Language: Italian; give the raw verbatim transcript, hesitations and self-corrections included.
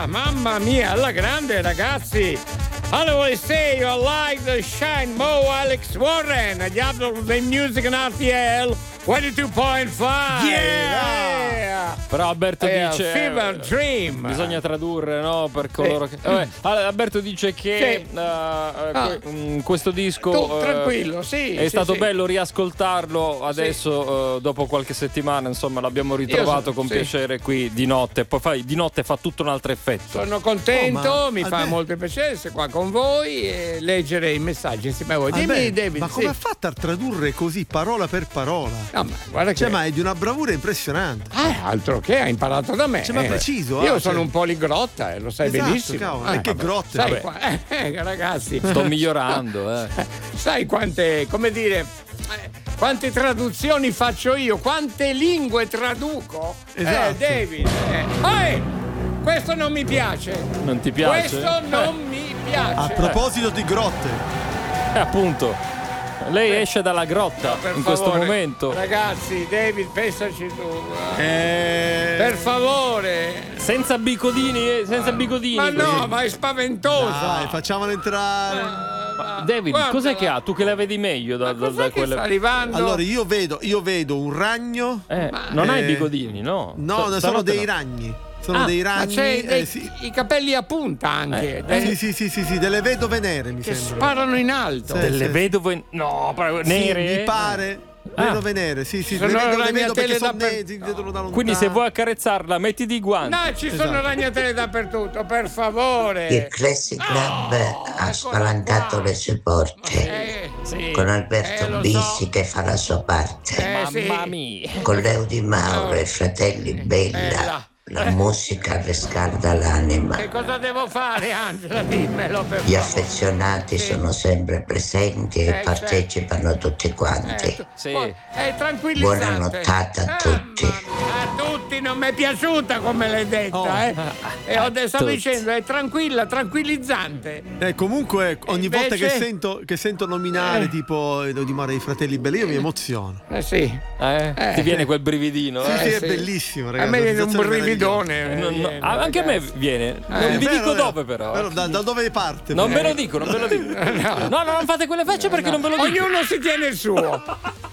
mamma mia, alla grande, ragazzi. Allora, say you like the Shine Mo Alex Warren, gli Apple the Music and R T L ventidue point cinque. Yeah! yeah. Però Alberto yeah, dice Fever Dream. Bisogna tradurre, no? Per coloro sì. che vabbè, allora, Alberto dice che sì. uh, ah. que- questo disco tu, uh, tranquillo, sì, è sì, stato sì. bello riascoltarlo adesso sì. uh, dopo qualche settimana, insomma, l'abbiamo ritrovato so, con sì. piacere qui di notte. Poi fai di notte fa tutto un altro effetto. Sono contento, oh, mi Alberto, fa molto piacere essere qua con voi e leggere i messaggi insieme a voi. Dimmi, Alberto, David. ma come sì. ha fatto a tradurre così parola per parola? No, ma guarda che Cioè, ma è di una bravura impressionante. Ah, altro che ha imparato da me. Cioè, ma eh. preciso. Io ah, sono cioè... un poligrotta e eh, lo sai esatto, benissimo. Cavolo, Ah, e che vabbè. grotte. Sai Vabbè. qua, eh, eh, ragazzi. Sto migliorando, eh. Sai quante, come dire, eh, quante traduzioni faccio io? Quante lingue traduco? Esatto. Eh, David. Eh. Ehi, questo non mi piace. Non ti piace? Questo non mi piace. A proposito di grotte. Eh, appunto. Lei Beh, esce dalla grotta no, per in questo favore, momento. Ragazzi, David, pensaci tu. Eh... Per favore. Senza bicodini, eh, senza bicodini. Ma no, così. ma è spaventosa. Dai, facciamolo entrare. Ma David, guarda, cos'è che ha? Tu che la vedi meglio da, da, cos'è da che quelle. sta arrivando? Allora, io vedo, io vedo un ragno. Eh, Ma- non hai eh, bicodini, no? No, Sta- no, sono stanotte dei no. ragni. Sono Ah, dei Ma ragni. c'è eh, dei- sì. i capelli a punta anche. Eh, dei- Sì, sì, sì, sì, sì, delle vedove nere, mi che sembra. sparano in alto. Sì. Delle vedove. No, proprio Sì, nere. mi pare. Ah. Vedove nere, sì, sì, Sono le vedo, le vedo ragnatele perché sono dapper- neri, si vedono da lontano. Quindi se vuoi accarezzarla, mettiti i guanti. No, ci sono Esatto. ragnatele dappertutto, per favore. Il Classic Club ha eccola spalancato qua. le sue porte Eh, Sì. con eh, Alberto lo Bissi so. che fa la sua parte, Eh, sì. Mamma mia. con Leo Di Mauro e Fratelli Bella. Bella. La musica riscalda l'anima. Che cosa devo fare, Angela? Dimmelo per Gli favore. affezionati Sì. sono sempre presenti e Eh, partecipano tutti quanti. Eh, Sì. poi- È tranquillizzante. Buona nottata a tutti. Ah, ma- a tutti, non mi è piaciuta come l'hai detta, Oh. eh. E ho de- stavo tutti. dicendo, è tranquilla, tranquillizzante. Eh, comunque ogni E volta che invece- sento, che sento nominare Eh. tipo Leo Di Mauro e i Fratelli Belli, io mi emoziono. Eh sì. Eh? Eh, Ti viene sì. quel brividino, Sì, eh? sì, è sì. bellissimo, A ragazzi. me una viene un sensazione brividone. Non- non- viene, ah, anche a me ragazzi. viene. Non Eh, vi vero, dico vero. dove però. Però eh. da, da dove parte? Non ve lo dico, non ve lo dico. No, no, non fate quelle facce perché non ve lo dico. Ognuno si tiene il suo.